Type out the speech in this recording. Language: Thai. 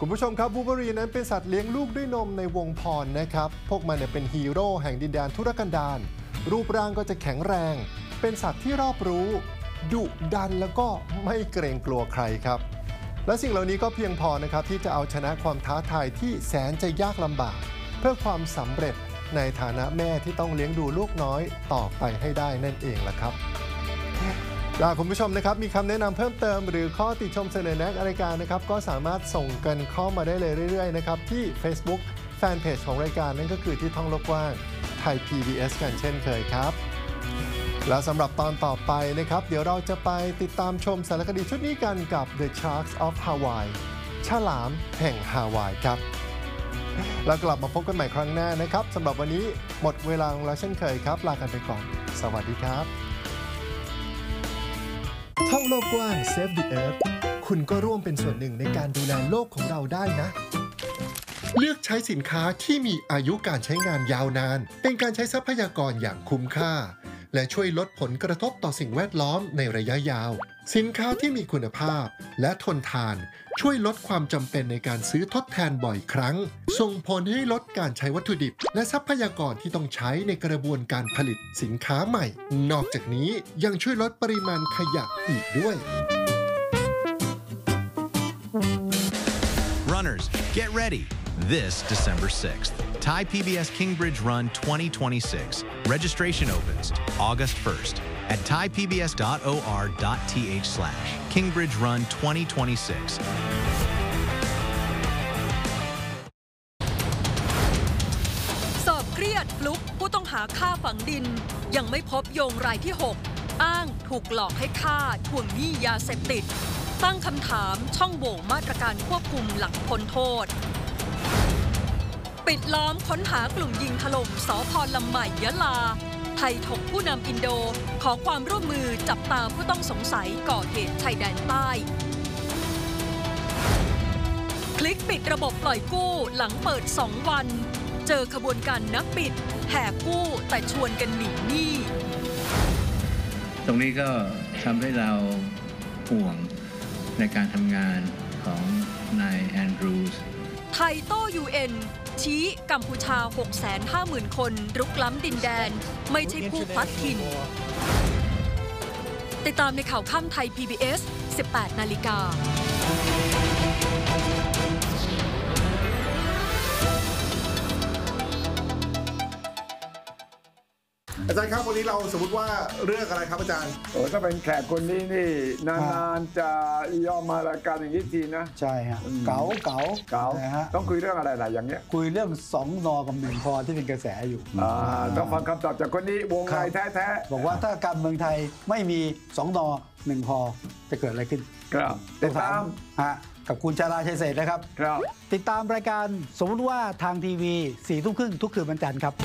คุณผู้ชมครับบูล์ฟเวอรีนนั้นเป็นสัตว์เลี้ยงลูกด้วยนมในวงพรนะครับพวกมันเป็นฮีโร่แห่งดินแดนทุรกันดารรูปร่างก็จะแข็งแรงเป็นสัตว์ที่รอบรู้ดุดันแล้วก็ไม่เกรงกลัวใครครับและสิ่งเหล่านี้ก็เพียงพอนะครับที่จะเอาชนะความท้าทายที่แสนจะยากลำบากเพื่อความสำเร็จในฐานะแม่ที่ต้องเลี้ยงดูลูกน้อยต่อไปให้ได้นั่นเองล่ะครับคุณผู้ชมนะครับมีคำแนะนำเพิ่มเติมหรือข้อติชมเสนอแนะรายการนะครับก็สามารถส่งกันเข้ามาได้เลยเรื่อยๆนะครับที่ Facebook แฟนเพจของรายการนั่นก็คือที่ท่องโลกกว้างไทย PBS กันเช่นเคยครับแล้วสำหรับตอนต่อไปนะครับเดี๋ยวเราจะไปติดตามชมสารคดีชุดนี้กันกับ The Sharks of Hawaii ฉลามแห่งฮาวายครับแล้วกลับมาพบกันใหม่ครั้งหน้านะครับสำหรับวันนี้หมดเวลาลงแล้วเช่นเคยครับลากันไปก่อนสวัสดีครับท่องโลกกว้าง Save the Earth คุณก็ร่วมเป็นส่วนหนึ่งในการดูแลโลกของเราได้นะเลือกใช้สินค้าที่มีอายุการใช้งานยาวนานเป็นการใช้ทรัพยากรอย่างคุ้มค่าและช่วยลดผลกระทบต่อสิ่งแวดล้อมในระยะยาวสินค้าที่มีคุณภาพและทนทานช่วยลดความจำเป็นในการซื้อทดแทนบ่อยครั้งส่งผลให้ลดการใช้วัตถุดิบและทรัพยากรที่ต้องใช้ในกระบวนการผลิตสินค้าใหม่นอกจากนี้ยังช่วยลดปริมาณขยะอีกด้วย Runners, get ready. This December 6th, Thai PBS Kingbridge Run 2026. Registration opens August 1st at thaipbs.or.th/Kingbridge Run 2026. สอบเครียดฟลุกผู้ต้องหาฆ่าฝังดินยังไม่พบโยงรายที่ 6 อ้างถูกหลอกให้ฆ่าทวงหนี้ยาเสพติดตั้งคำถามช่องโหว่มาตรการควบคุมหลังพ้นโทษปิดล้อมค้นหากลุ่มยิงถล่มสภ.ลำใหม่ยะลาไทยถกผู้นำอินโดขอความร่วมมือจับตาผู้ต้องสงสัยก่อเหตุชายแดนใต้คลิกปิดระบบปล่อยกู้หลังเปิด2 วันเจอขบวนการนักปิดแห่กู้แต่ชวนกันหนีหนี้ตรงนี้ก็ทำให้เราห่วงในการทำงานของนายแอนดรูส์ไทยโต้ UN ชี้กัมพูชา 650,000 คนรุกล้ำดินแดนไม่ใช่ผู้พลัดถิ่นติดตามในข่าวค่ำไทย PBS 18 นาฬิกาอาจารย์ครับวันนี้เราสมมติว่าเรื่องอะไรครับอาจารย์ถ้าเป็นแขกคนนี้นี่นานๆจะย่อมารายการอย่างนี้ทีนะใช่ฮะเก๋านะฮะต้องคุยเรื่องอะไรล่ะอย่างเงี้ยคุยเรื่อง2 นอกับ1 พอที่เป็นกระแสอยู่ต้องฟังคำตอบจากคนนี้วงในแท้ๆบอกว่าถ้าการเมืองไทยไม่มี2 นอ 1 พอจะเกิดอะไรขึ้นครับติดตามกับคุณจาราชัยเศรษฐ์นะครับครับติดตามรายการสมมติว่าทางทีวี 4 ทุ่มครึ่งทุกคืนวันจันทร์ครับ